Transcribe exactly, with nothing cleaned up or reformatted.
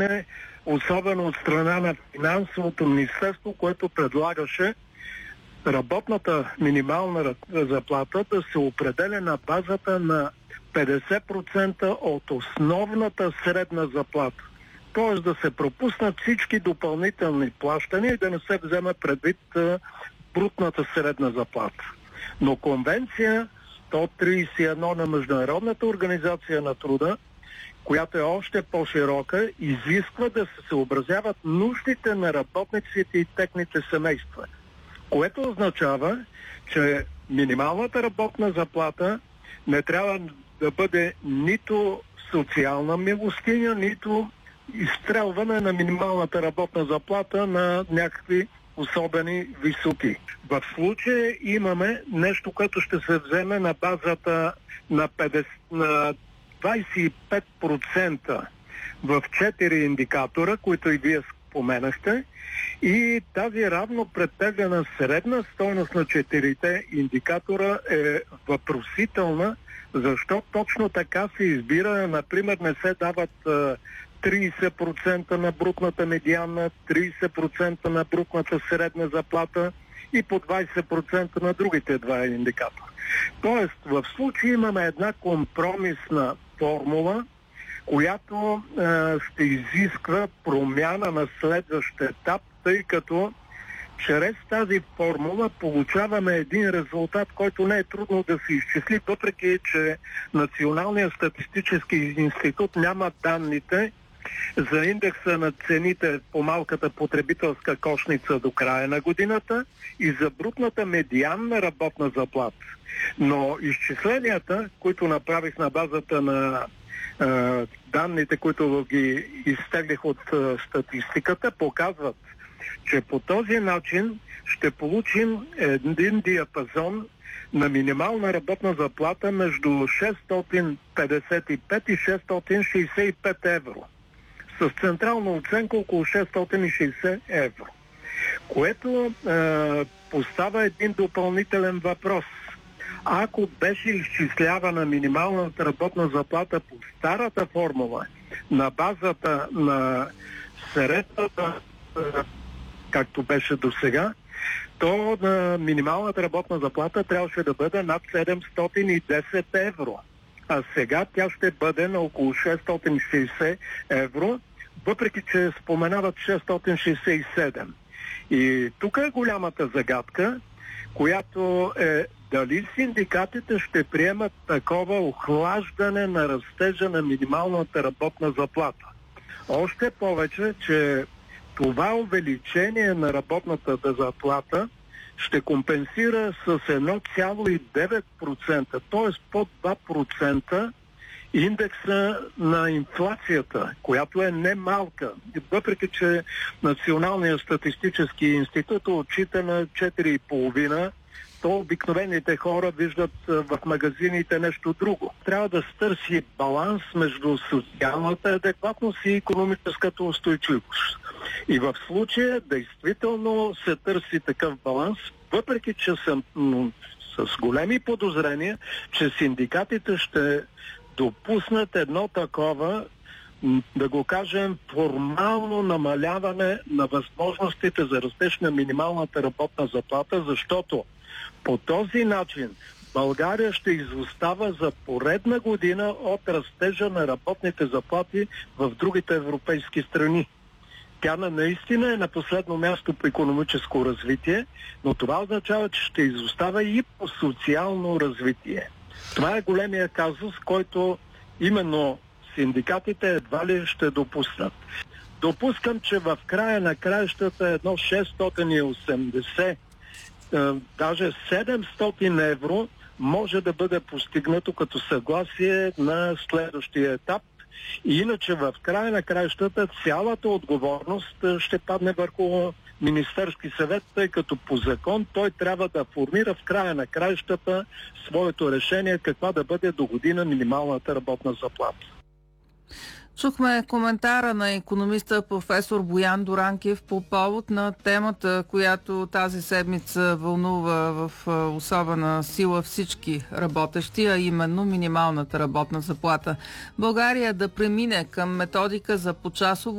искане, особено от страна на финансовото министерство, което предлагаше работната минимална заплата да се определя на базата на петдесет процента от основната средна заплата. Т.е. да се пропуснат всички допълнителни плащания и да не се вземе предвид а, брутната средна заплата. Но конвенция сто тридесет и едно на Международната организация на труда, която е още по-широка, изисква да се съобразяват нуждите на работниците и техните семейства. Което означава, че минималната работна заплата не трябва да бъде нито социална милостиня, нито изстрелване на минималната работна заплата на някакви особени висоти. В случая имаме нещо, което ще се вземе на базата на, петдесет, на двадесет и пет процента в четири индикатора, които и вие споменахте, и тази равно претеглена средна стойност на четирите индикатора е въпросителна, защо точно така се избира. Например, не се дават тридесет процента на брутната медианна, тридесет процента на брутната средна заплата и по двадесет процента на другите два индикатора. Тоест, в случая имаме една компромисна формула, която е, ще изисква промяна на следващ етап, тъй като чрез тази формула получаваме един резултат, който не е трудно да се изчисли, въпреки че Националният статистически институт няма данните за индекса на цените по малката потребителска кошница до края на годината и за брутната медианна работна заплата. Но изчисленията, които направих на базата на е, данните, които ги изтеглих от е, статистиката, показват, че по този начин ще получим един диапазон на минимална работна заплата между шестстотин петдесет и пет и шестстотин шестдесет и пет евро. С централна оценка около шестстотин и шестдесет евро. Което е, поставя един допълнителен въпрос. Ако беше изчислявана минималната работна заплата по старата формула на базата на средната, както беше до сега, то на минималната работна заплата трябваше да бъде над седемстотин и десет евро. А сега тя ще бъде на около шестстотин и шестдесет евро, въпреки че споменават шестстотин шестдесет и седем. И тук е голямата загадка, която е дали синдикатите ще приемат такова охлаждане на растежа на минималната работна заплата. Още повече, че това увеличение на работната заплата ще компенсира с едно цяло и девет процента, т.е. под два процента индекса на инфлацията, която е немалка. Въпреки че Националният статистически институт отчита на четири цяло и пет процента, то обикновените хора виждат в магазините нещо друго. Трябва да се търси баланс между социалната адекватност и икономическата устойчивост. И в случая действително се търси такъв баланс, въпреки че съм м- с големи подозрения, че синдикатите ще допуснат едно такова, да го кажем, формално намаляване на възможностите за растеж на минималната работна заплата, защото по този начин България ще изостава за поредна година от растежа на работните заплати в другите европейски страни. Тя наистина е на последно място по икономическо развитие, но това означава, че ще изостава и по социално развитие. Това е големия казус, който именно синдикатите едва ли ще допуснат. Допускам, че в края на краищата едно шестстотин и осемдесет, даже седемстотин евро може да бъде постигнато като съгласие на следващия етап. И иначе в края на краищата цялата отговорност ще падне върху Министерски съвет, тъй като по закон той трябва да формира в края на краищата своето решение каква да бъде до година минималната работна заплата. Чухме коментара на икономиста професор Боян Дуранкев по повод на темата, която тази седмица вълнува в особена сила всички работещи, а именно минималната работна заплата. България да премине към методика за почасово